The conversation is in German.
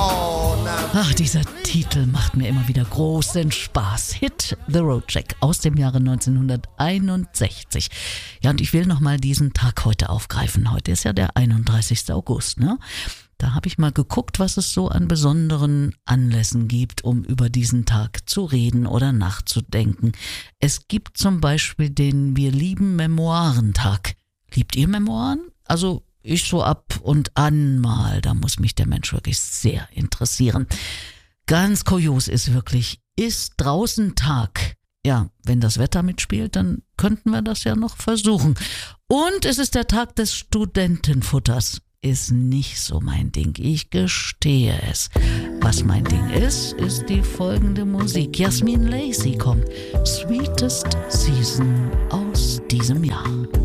Ach, dieser Titel macht mir immer wieder großen Spaß. Hit the Road Jack aus dem Jahre 1961. Ja, und ich will nochmal diesen Tag heute aufgreifen. Heute ist ja der 31. August, ne? Da habe ich mal geguckt, was es so an besonderen Anlässen gibt, um über diesen Tag zu reden oder nachzudenken. Es gibt zum Beispiel den Wir lieben Memoirentag. Liebt ihr Memoiren? Also ich so ab und an mal, da muss mich der Mensch wirklich sehr interessieren. Ganz kurios ist wirklich, ist draußen Tag? Ja, wenn das Wetter mitspielt, dann könnten wir das ja noch versuchen. Und es ist der Tag des Studentenfutters. Ist nicht so mein Ding, ich gestehe es. Was mein Ding ist die folgende Musik. Yasmin Lacey kommt. Sweetest Season aus diesem Jahr.